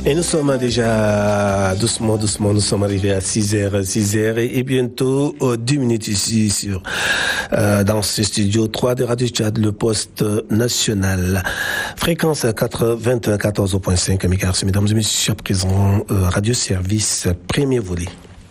Et nous sommes déjà doucement, nous sommes arrivés à 6h et bientôt 10 minutes ici dans ce studio 3 de Radio Tchad, le poste national. Fréquence 94.5 MHz. Mesdames et messieurs, présent Radio Service, premier volet.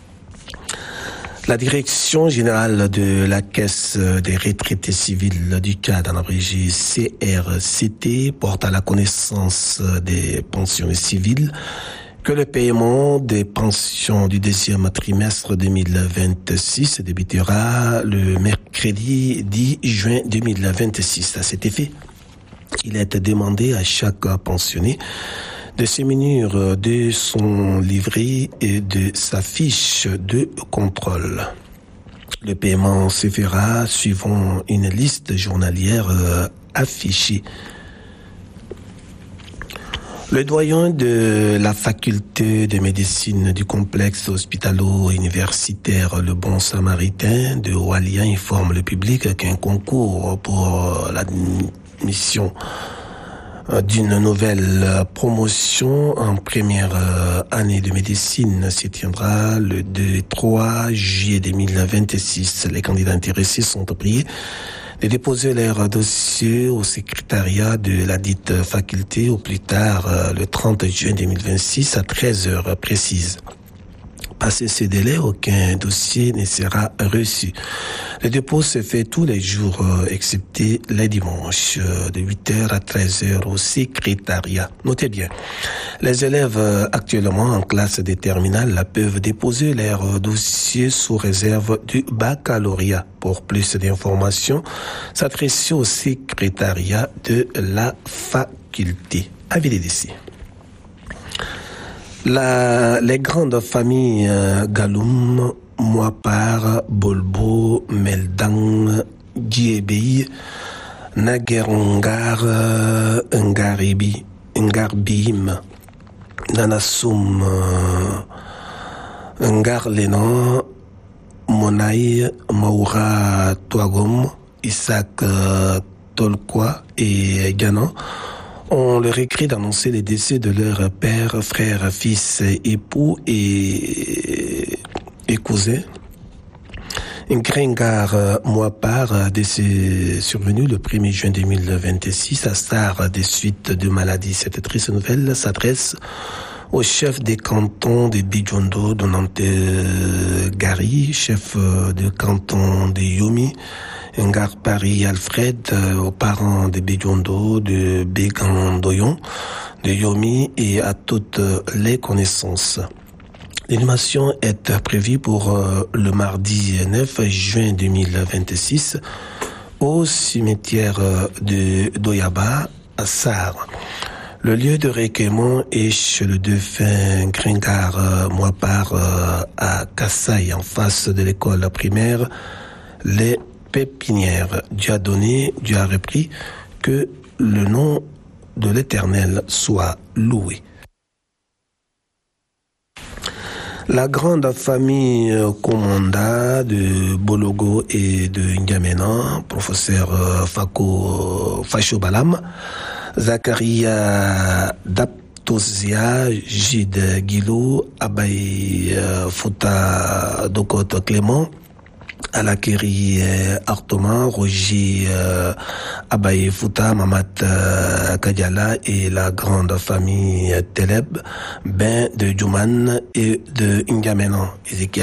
La direction générale de la Caisse des retraités civils du Tchad, en abrégé CRCT, porte à la connaissance des pensionnés civils que le paiement des pensions du deuxième trimestre 2026 débutera le mercredi 10 juin 2026. À cet effet, il est demandé à chaque pensionné de se munir de son livret et de sa fiche de contrôle. Le paiement se fera suivant une liste journalière affichée. Le doyen de la faculté de médecine du complexe hospitalo-universitaire Le Bon Samaritain de Oualia informe le public qu'un concours pour l'admission d'une nouvelle promotion en première année de médecine se tiendra le 2-3 juillet 2026. Les candidats intéressés sont priés de déposer leur dossier au secrétariat de la dite faculté au plus tard le 30 juin 2026 à 13h précises. Passé ce délai, aucun dossier ne sera reçu. Le dépôt se fait tous les jours, excepté les dimanches, de 8h à 13h au secrétariat. Notez bien, les élèves actuellement en classe de terminale peuvent déposer leur dossier sous réserve du baccalauréat. Pour plus d'informations, s'adresser au secrétariat de la faculté. Avis des décès. Les grandes familles Galoum, Mouapar, Bolbo, Meldang, Djebei, Nagerongar, Ngarbim, Nanassoum, Ngarlenan, Monaï, Maoura Touagom, Isaac Tolkwa et Ganan ont leur écrit d'annoncer les décès de leurs pères, frères, fils, époux et cousins. Gringar Mouapar, décès survenu le 1er juin 2026 à Star des suites de maladie. Cette triste nouvelle s'adresse au chef des cantons de Bijondo, Donante Gari, chef de canton de Yomi, Ngar Paris Alfred, aux parents de Bijondo, de Bégandoyon, de Yomi et à toutes les connaissances. L'animation est prévue pour le mardi 9 juin 2026 au cimetière de Doyaba à Sar. Le lieu de recueillement est chez le défunt Gringar Mouapar à Kassaï, en face de l'école primaire Les Pépinières. Dieu a repris, que le nom de l'Éternel soit loué. La grande famille Komanda de Bologo et de N'Djamena, professeur Facho Balam, Zakaria Daptosia, Gide Guilou, Abaye Fouta Dokot Clément, Alakeri Artoma, Roger Abaye Fouta, Mamat Kadiala et la grande famille Teleb, Ben de Djouman et de N'Djamena.